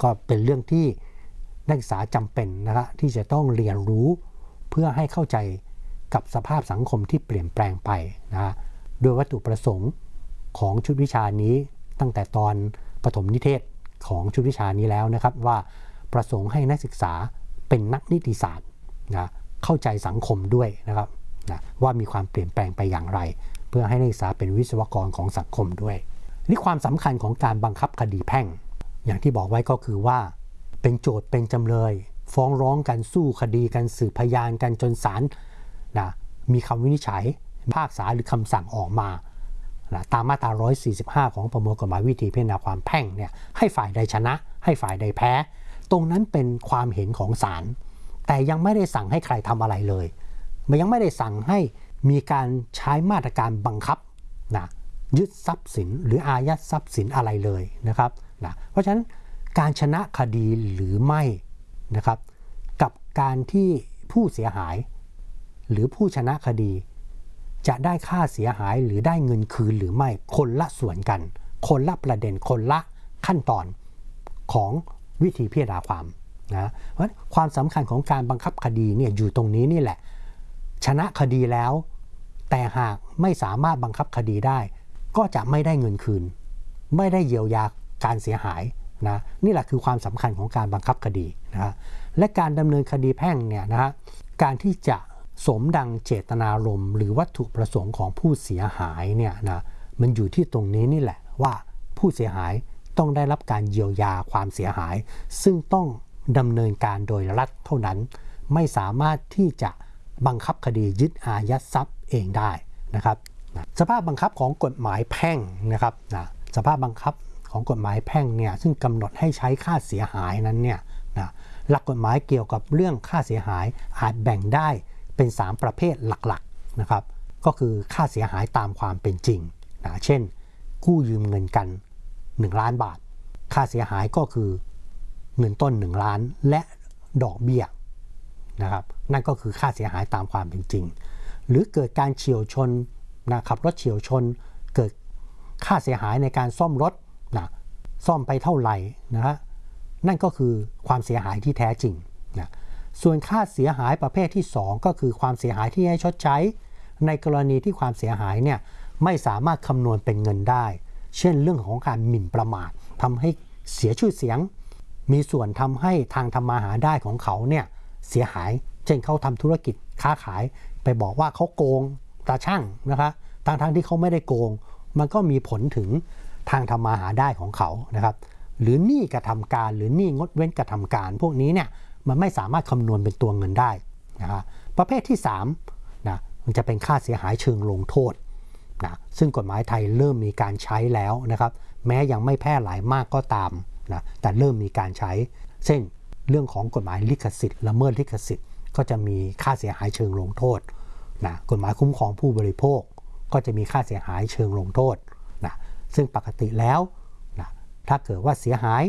ก็เป็นเรื่องที่นักศึกษาจำเป็นนะครับที่จะต้องเรียนรู้เพื่อให้เข้าใจกับสภาพสังคมที่เปลี่ยนแปลงไปนะโดยวัตถุประสงค์ของชุดวิชานี้ตั้งแต่ตอนประถมนิเทศของชุดวิชานี้แล้วนะครับว่าประสงค์ให้นักศึกษาเป็นนักนิติศาสตร์นะเข้าใจสังคมด้วยนะครับนะว่ามีความเปลี่ยนแปลงไปอย่างไรเพื่อให้นักศึกษาเป็นวิศวกรของสังคมด้วยนี่ความสำคัญของการบังคับคดีแพ่งอย่างที่บอกไว้ก็คือว่าเป็นโจทย์เป็นจำเลยฟ้องร้องกันสู้คดีกันสืบพยานกันจนศาลนะมีคำวินิจฉัยพิพากษาหรือคำสั่งออกมานะตามมาตรา145ของประมวลกฎหมายวิธีพิจารณาความแพ่งเนี่ยให้ฝ่ายใดชนะให้ฝ่ายใดแพ้ตรงนั้นเป็นความเห็นของศาลแต่ยังไม่ได้สั่งให้ใครทำอะไรเลยมันยังไม่ได้สั่งให้มีการใช้มาตรการบังคับนะยึดทรัพย์สินหรืออายัดทรัพย์สินอะไรเลยนะครับนะเพราะฉะนั้นการชนะคดีหรือไม่นะครับกับการที่ผู้เสียหายหรือผู้ชนะคดีจะได้ค่าเสียหายหรือได้เงินคืนหรือไม่คนละส่วนกันคนละประเด็นคนละขั้นตอนของวิธีพิจารณาความนะเพราะความสำคัญของการบังคับคดีเนี่ยอยู่ตรงนี้นี่แหละชนะคดีแล้วแต่หากไม่สามารถบังคับคดีได้ก็จะไม่ได้เงินคืนไม่ได้เยียวยาการเสียหายนะนี่แหละคือความสำคัญของการบังคับคดีนะและการดำเนินคดีแพ่งเนี่ยนะการที่จะสมดังเจตนารมณ์หรือวัตถุประสงค์ของผู้เสียหายเนี่ยนะมันอยู่ที่ตรงนี้นี่แหละว่าผู้เสียหายต้องได้รับการเยียวยาความเสียหายซึ่งต้องดำเนินการโดยรัฐเท่านั้นไม่สามารถที่จะบังคับคดียึดอายัดทรัพย์เองได้นะครับสภาพบังคับของกฎหมายแพ่งนะครับสภาพบังคับของกฎหมายแพ่งเนี่ยซึ่งกำหนดให้ใช้ค่าเสียหายนั้นเนี่ยหลักกฎหมายเกี่ยวกับเรื่องค่าเสียหายอาจแบ่งได้เป็น3ประเภทหลักๆนะครับก็คือค่าเสียหายตามความเป็นจริงเช่นกู้ยืมเงินกัน1 ล้านบาทค่าเสียหายก็คือเงินต้น1 ล้านและดอกเบี้ยนะครับนั่นก็คือค่าเสียหายตามความเป็นจริงหรือเกิดการเฉี่ยวชนขับรถเฉี่ยวชนเกิดค่าเสียหายในการซ่อมรถซ่อมไปเท่าไหร่นั่นก็คือความเสียหายที่แท้จริงส่วนค่าเสียหายประเภทที่2ก็คือความเสียหายที่ให้ชดใช้ในกรณีที่ความเสียหายเนี่ยไม่สามารถคำนวณเป็นเงินได้เช่นเรื่องของการหมิ่นประมาททำให้เสียชื่อเสียงมีส่วนทำให้ทางทำมาหาได้ของเขาเนี่ยเสียหายเช่นเขาทำธุรกิจค้าขายไปบอกว่าเขาโกงตาช่างนะคะทางที่เขาไม่ได้โกงมันก็มีผลถึงทางทำมาหาได้ของเขานะครับหรือหนี้กระทำการหรือหนี้งดเว้นกระทำการพวกนี้เนี่ยมันไม่สามารถคำนวณเป็นตัวเงินได้ประเภทที่3มันจะเป็นค่าเสียหายเชิงลงโทษซึ่งกฎหมายไทยเริ่มมีการใช้แล้วนะครับแม้ยังไม่แพร่หลายมากก็ตามแต่เริ่มมีการใช้เช่นเรื่องของกฎหมายลิขสิทธิ์ละเมิดลิขสิทธิ์ก็จะมีค่าเสียหายเชิงลงโทษกฎหมายคุ้มครองผู้บริโภคก็จะมีค่าเสียหายเชิงลงโทษซึ่งปกติแล้วถ้าเกิดว่าเสียหาย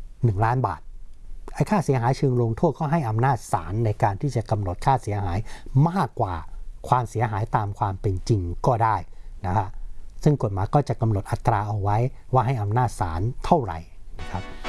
1 ล้านบาทไอ้ค่าเสียหายเชิงลงโทษก็ให้อำนาจศาลในการที่จะกำหนดค่าเสียหายมากกว่าความเสียหายตามความเป็นจริงก็ได้ซึ่งกฎหมายก็จะกำหนดอัตราเอาไว้ว่าให้อำนาจศาลเท่าไหร่นะครับ